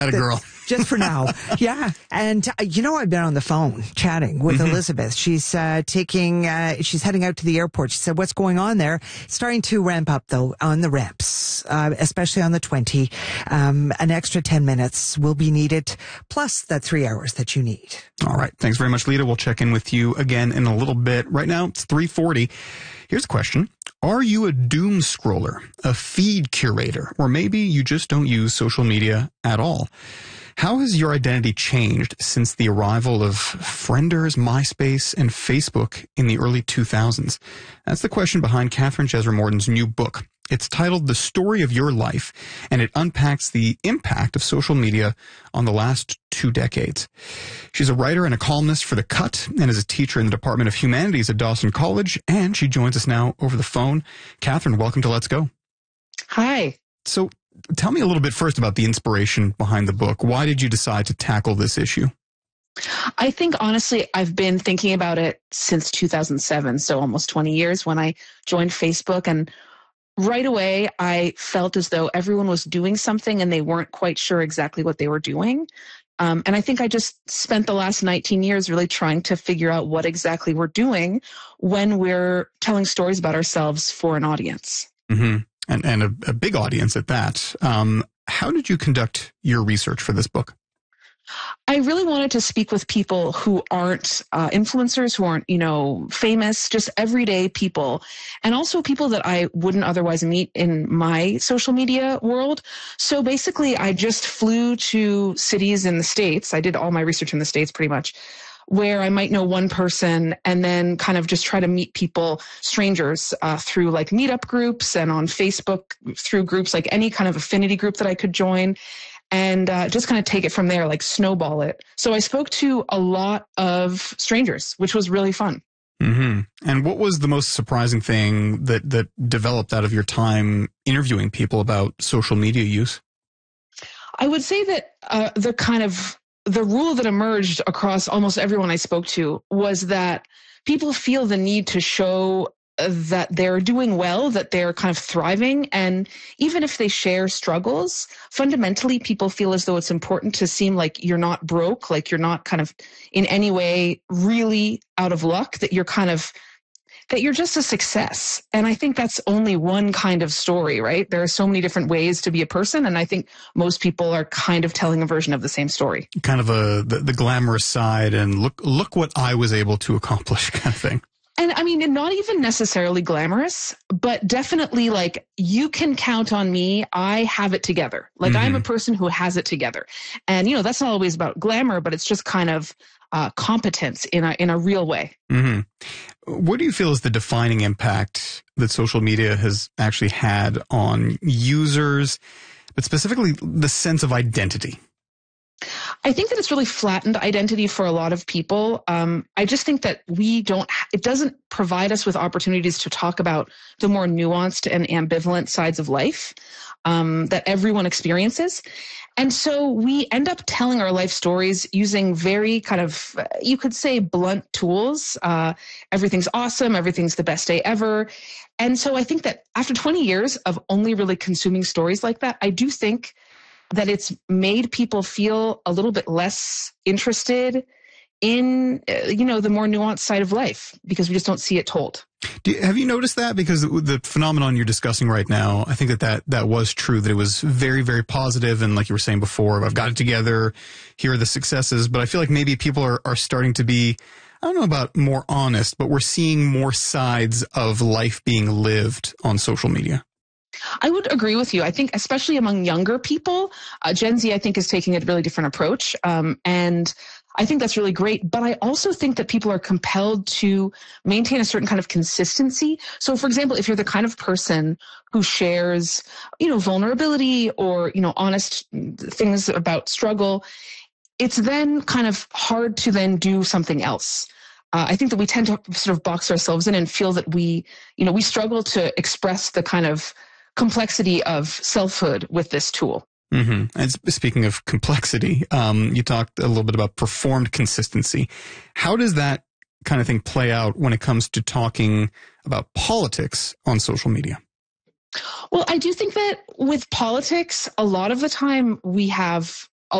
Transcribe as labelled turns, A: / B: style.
A: Atta girl.
B: Just for now. Yeah. And, I've been on the phone chatting with Elizabeth. She's she's heading out to the airport. She said, what's going on there? It's starting to ramp up, though, on the ramps, especially on the 20. An extra 10 minutes will be needed, plus that 3 hours that you need.
A: All right. Thanks very much, Lita. We'll check in with you again in a little bit. Right now, it's 3:40. Here's a question. Are you a doom scroller, a feed curator, or maybe you just don't use social media at all? How has your identity changed since the arrival of Frienders, MySpace, and Facebook in the early 2000s? That's the question behind Katherine Jesra-Morton's new book. It's titled The Story of Your Life, and it unpacks the impact of social media on the last 2 decades. She's a writer and a columnist for The Cut and is a teacher in the Department of Humanities at Dawson College, and she joins us now over the phone. Katherine, welcome to Let's Go.
C: Hi.
A: So tell me a little bit first about the inspiration behind the book. Why did you decide to tackle this issue?
C: I think, honestly, I've been thinking about it since 2007, so almost 20 years when I joined Facebook. And right away, I felt as though everyone was doing something and they weren't quite sure exactly what they were doing. And I think I just spent the last 19 years really trying to figure out what exactly we're doing when we're telling stories about ourselves for an audience.
A: Mm-hmm. And a big audience at that. How did you conduct your research for this book?
C: I really wanted to speak with people who aren't influencers, who aren't, famous, just everyday people, and also people that I wouldn't otherwise meet in my social media world. So basically, I just flew to cities in the States. I did all my research in the States pretty much, where I might know one person and then kind of just try to meet people, strangers, through like meetup groups and on Facebook through groups, like any kind of affinity group that I could join. And just kind of take it from there, like snowball it. So I spoke to a lot of strangers, which was really fun.
A: Mm-hmm. And what was the most surprising thing that developed out of your time interviewing people about social media use?
C: I would say that the rule that emerged across almost everyone I spoke to was that people feel the need to show that they're doing well, that they're kind of thriving. And even if they share struggles, fundamentally, people feel as though it's important to seem like you're not broke, like you're not kind of in any way really out of luck, that you're just a success. And I think that's only one kind of story, right? There are so many different ways to be a person. And I think most people are kind of telling a version of the same story.
A: Kind of the glamorous side and look what I was able to accomplish kind of thing.
C: And I mean, not even necessarily glamorous, but definitely like, you can count on me. I have it together. Like I'm a person who has it together. And, that's not always about glamour, but it's just kind of competence in a real way.
A: Mm-hmm. What do you feel is the defining impact that social media has actually had on users, but specifically the sense of identity?
C: I think that it's really flattened identity for a lot of people. I just think that it doesn't provide us with opportunities to talk about the more nuanced and ambivalent sides of life that everyone experiences. And so we end up telling our life stories using very kind of, you could say, blunt tools. Everything's awesome. Everything's the best day ever. And so I think that after 20 years of only really consuming stories like that, I do think that it's made people feel a little bit less interested in, the more nuanced side of life because we just don't see it told.
A: Have you noticed that? Because the phenomenon you're discussing right now, I think that was true, that it was very, very positive. And like you were saying before, I've got it together. Here are the successes. But I feel like maybe people are starting to be, I don't know about more honest, but we're seeing more sides of life being lived on social media.
C: I would agree with you. I think especially among younger people, Gen Z, I think, is taking a really different approach. And I think that's really great. But I also think that people are compelled to maintain a certain kind of consistency. So, for example, if you're the kind of person who shares, vulnerability or, honest things about struggle, it's then kind of hard to then do something else. I think that we tend to sort of box ourselves in and feel that we struggle to express the kind of complexity of selfhood with this tool.
A: Mm-hmm. And speaking of complexity, you talked a little bit about performed consistency. How does that kind of thing play out when it comes to talking about politics on social media?
C: Well, I do think that with politics, a lot of the time we have